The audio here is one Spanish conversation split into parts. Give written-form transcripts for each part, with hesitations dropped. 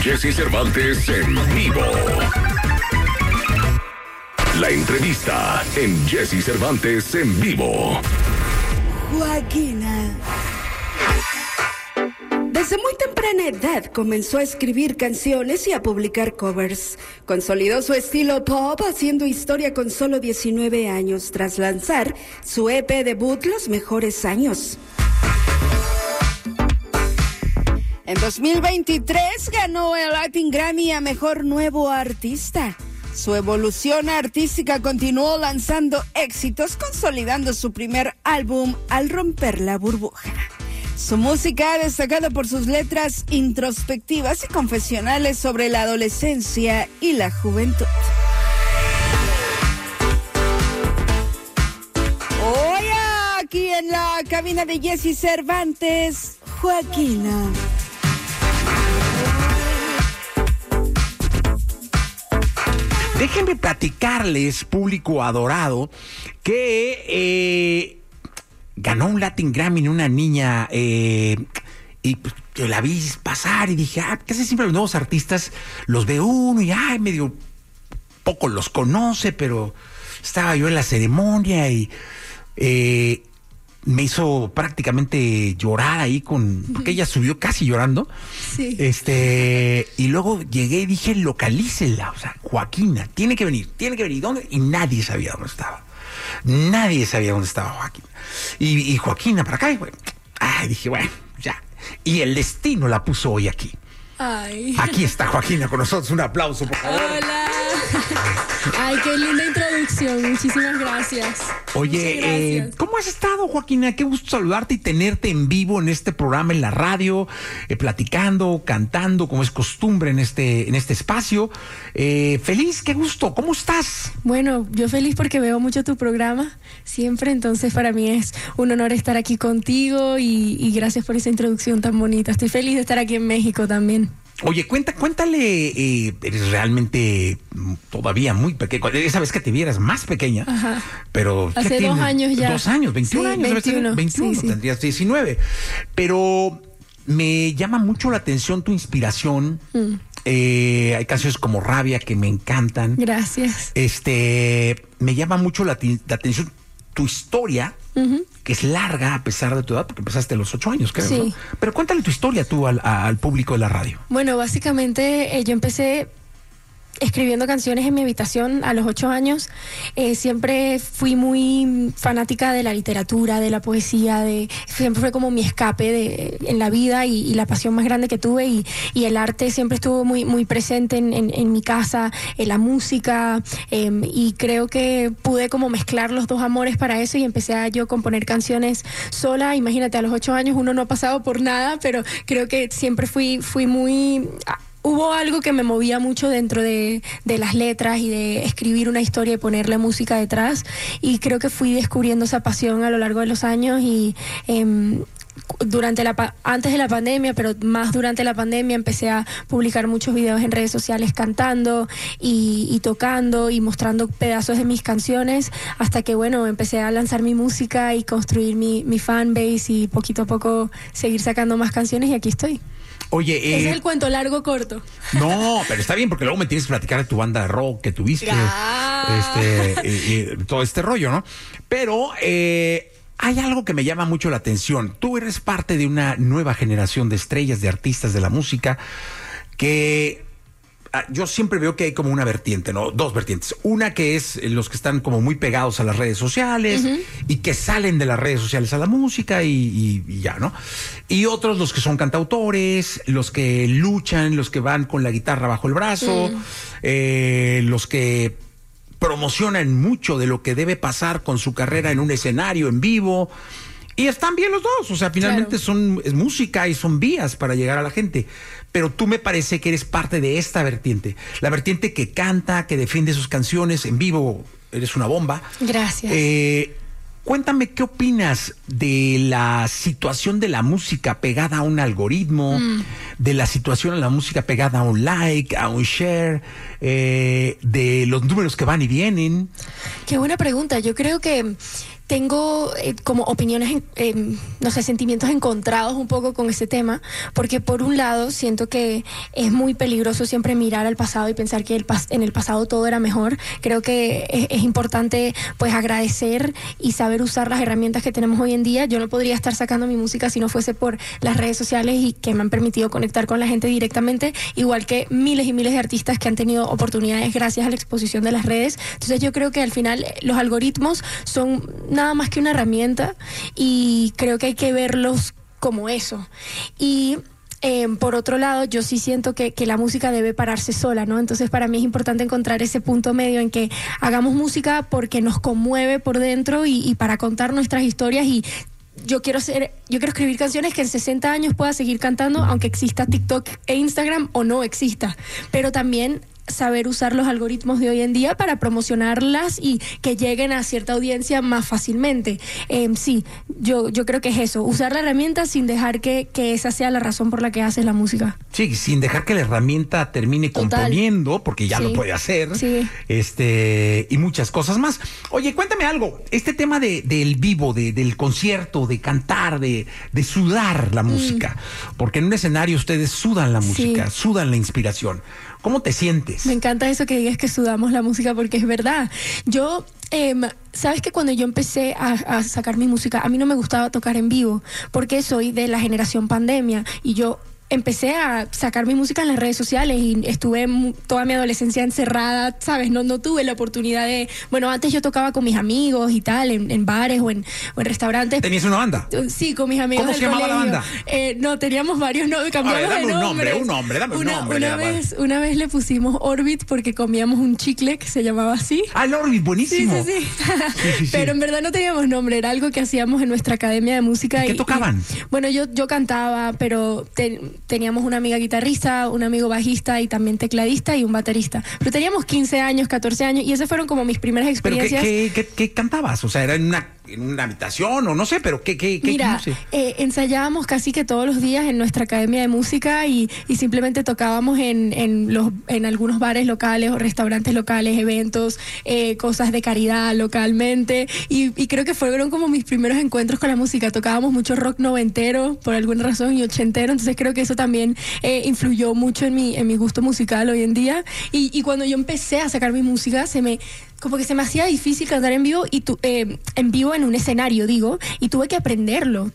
Jesse Cervantes en vivo. La entrevista en Jesse Cervantes en vivo. Joaquina. Desde muy temprana edad comenzó a escribir canciones y a publicar covers. Consolidó su estilo pop haciendo historia con solo 19 años tras lanzar su EP debut Los Mejores Años. En 2023 ganó el Latin Grammy a Mejor Nuevo Artista. Su evolución artística continuó lanzando éxitos, consolidando su primer álbum Al Romper la Burbuja. Su música ha destacado por sus letras introspectivas y confesionales sobre la adolescencia y la juventud. Hoy aquí en la cabina de Jesse Cervantes, Joaquina. Déjenme platicarles, público adorado, que ganó un Latin Grammy en una niña y pues, yo la vi pasar y dije, casi siempre los nuevos artistas los ve uno y medio poco los conoce, pero estaba yo en la ceremonia y me hizo prácticamente llorar ahí porque ella subió casi llorando. Sí. Y luego llegué y dije, localícela, o sea, Joaquina, tiene que venir, ¿dónde? Y nadie sabía dónde estaba. Nadie sabía dónde estaba Joaquina. Y Joaquina para acá, y bueno, dije, bueno, ya. Y el destino la puso hoy aquí. Ay. Aquí está Joaquina con nosotros. Un aplauso, por favor. Hola. Ay, qué linda introducción. Muchísimas gracias. Oye, ¿cómo has estado, Joaquina? Qué gusto saludarte y tenerte en vivo en este programa, en la radio, platicando, cantando, como es costumbre en este espacio. Feliz, qué gusto. ¿Cómo estás? Bueno, yo feliz porque veo mucho tu programa siempre, entonces para mí es un honor estar aquí contigo y gracias por esa introducción tan bonita. Estoy feliz de estar aquí en México también. Oye, cuéntale, eres realmente todavía muy pequeña. Esa vez que te vieras más pequeña, Ajá. Pero hace 2 años ya. 2 años, 21 sí, años. 21, sí. Tendrías 19. Pero me llama mucho la atención tu inspiración. Hay canciones como Rabia que me encantan. Gracias. Me llama mucho la atención tu historia, que es larga a pesar de tu edad, porque empezaste a los 8 años, creo, sí. ¿no? Pero cuéntale tu historia tú al público de la radio. Bueno, básicamente yo empecé escribiendo canciones en mi habitación a los 8 años. Siempre fui muy fanática de la literatura, de la poesía, siempre fue como mi escape en la vida y la pasión más grande que tuve y el arte siempre estuvo muy, muy presente en mi casa, en la música, y creo que pude como mezclar los dos amores para eso y empecé a yo componer canciones sola. Imagínate, a los 8 años uno no ha pasado por nada, pero creo que siempre fui muy... Hubo algo que me movía mucho dentro de las letras y de escribir una historia y ponerle música detrás, y creo que fui descubriendo esa pasión a lo largo de los años y antes de la pandemia, pero más durante la pandemia, empecé a publicar muchos videos en redes sociales cantando y tocando y mostrando pedazos de mis canciones, hasta que bueno, empecé a lanzar mi música y construir mi fanbase y poquito a poco seguir sacando más canciones, y aquí estoy. Oye, ese es el cuento largo corto. No, pero está bien, porque luego me tienes que platicar de tu banda de rock que tuviste, todo este rollo, ¿no? Pero hay algo que me llama mucho la atención. Tú eres parte de una nueva generación de estrellas, de artistas de la música, que yo siempre veo que hay como una vertiente, ¿no? 2 vertientes. Una que es los que están como muy pegados a las redes sociales y que salen de las redes sociales a la música y ya, ¿no? Y otros, los que son cantautores, los que luchan, los que van con la guitarra bajo el brazo, los que promocionan mucho de lo que debe pasar con su carrera en un escenario en vivo. Y están bien los dos, o sea, finalmente es música y son vías para llegar a la gente. Pero tú me parece que eres parte de esta vertiente, la vertiente que canta, que defiende sus canciones en vivo. Eres una bomba. Gracias. Cuéntame, ¿qué opinas de la situación de la música pegada a un algoritmo, de la situación de la música pegada a un like, a un share, de los números que van y vienen? Qué buena pregunta. Yo creo que tengo como opiniones, no sé, sentimientos encontrados un poco con este tema, porque por un lado siento que es muy peligroso siempre mirar al pasado y pensar que en el pasado todo era mejor. Creo que es importante pues agradecer y saber usar las herramientas que tenemos hoy en día. Yo no podría estar sacando mi música si no fuese por las redes sociales y que me han permitido conectar con la gente directamente, igual que miles y miles de artistas que han tenido oportunidades gracias a la exposición de las redes. Entonces yo creo que al final los algoritmos son nada más que una herramienta y creo que hay que verlos como eso. Y por otro lado, yo sí siento que la música debe pararse sola, ¿no? Entonces para mí es importante encontrar ese punto medio en que hagamos música porque nos conmueve por dentro y para contar nuestras historias. Y yo quiero escribir canciones que en 60 años pueda seguir cantando, aunque exista TikTok e Instagram o no exista, pero también saber usar los algoritmos de hoy en día para promocionarlas y que lleguen a cierta audiencia más fácilmente. Sí, yo creo que es eso, usar la herramienta sin dejar que esa sea la razón por la que haces la música. Sí, sin dejar que la herramienta termine componiendo, porque ya lo puede hacer, y muchas cosas más. Oye, cuéntame algo, este tema del vivo, del concierto, de cantar, de sudar la música, porque en un escenario ustedes sudan la música, sudan la inspiración. ¿Cómo te sientes? Me encanta eso que digas que sudamos la música, porque es verdad. Yo, sabes que cuando yo empecé a sacar mi música, a mí no me gustaba tocar en vivo, porque soy de la generación pandemia y yo empecé a sacar mi música en las redes sociales y estuve toda mi adolescencia encerrada, ¿sabes? No tuve la oportunidad de... Bueno, antes yo tocaba con mis amigos y tal, en bares o en restaurantes. ¿Tenías una banda? Sí, con mis amigos. ¿Cómo se llamaba la banda? No, teníamos varios, cambiamos de nombre. Un nombre. Una vez le pusimos Orbit porque comíamos un chicle que se llamaba así. Ah, el Orbit, buenísimo. Sí. Pero en verdad no teníamos nombre, era algo que hacíamos en nuestra academia de música. ¿Qué tocaban? Bueno, yo cantaba, pero... Teníamos una amiga guitarrista, un amigo bajista y también tecladista y un baterista. Pero teníamos 15 años, 14 años y esas fueron como mis primeras experiencias. ¿Pero qué cantabas? O sea, ¿era en una habitación o no sé, pero qué Mira, ensayábamos casi que todos los días en nuestra academia de música y simplemente tocábamos en algunos bares locales o restaurantes locales, eventos, cosas de caridad localmente y creo que fueron como mis primeros encuentros con la música. Tocábamos mucho rock noventero por alguna razón y ochentero, entonces creo que eso también influyó mucho en mi gusto musical hoy en día y cuando yo empecé a sacar mi música como que se me hacía difícil cantar en vivo en un escenario, y tuve que aprenderlo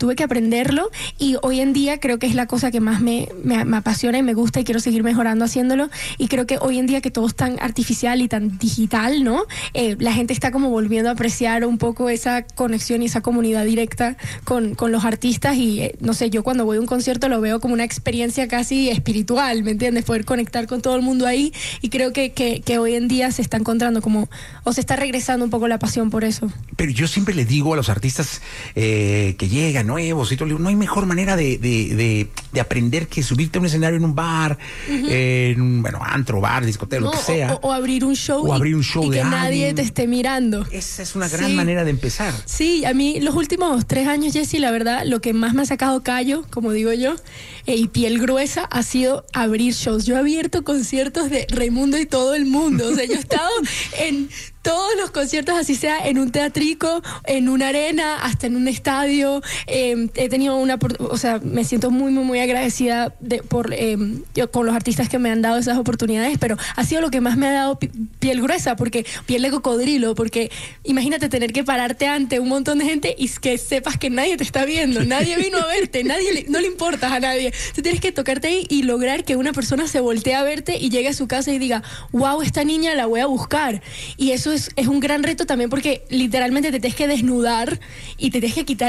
y hoy en día creo que es la cosa que más me apasiona y me gusta y quiero seguir mejorando haciéndolo y creo que hoy en día que todo es tan artificial y tan digital, ¿no? La gente está como volviendo a apreciar un poco esa conexión y esa comunidad directa con los artistas y no sé, yo cuando voy a un concierto lo veo como una experiencia casi espiritual, ¿me entiendes? Poder conectar con todo el mundo ahí y creo que hoy en día se está encontrando o se está regresando un poco la pasión por eso. Pero yo siempre le digo a los artistas que llegan nuevos y todo, no hay mejor manera de aprender que subirte a un escenario en un bar, en un antro, bar, discoteca, lo que sea. O abrir un show. Y que nadie te esté mirando. Esa es una gran manera de empezar. Sí, a mí los últimos 3 años, Jessy, la verdad, lo que más me ha sacado callo, como digo yo, y piel gruesa, ha sido abrir shows. Yo he abierto conciertos de Raimundo y todo el mundo. O sea, yo he estado en todos los conciertos, así sea en un teatrico, en una arena, hasta en un estadio. He tenido me siento muy, muy, muy agradecida con los artistas que me han dado esas oportunidades, pero ha sido lo que más me ha dado piel gruesa, porque piel de cocodrilo, porque imagínate tener que pararte ante un montón de gente y que sepas que nadie te está viendo, nadie vino a verte, no le importas a nadie. Tú tienes que tocarte ahí y lograr que una persona se voltee a verte y llegue a su casa y diga, wow, esta niña la voy a buscar. Y eso es un gran reto también porque literalmente te tienes que desnudar y te tienes que quitar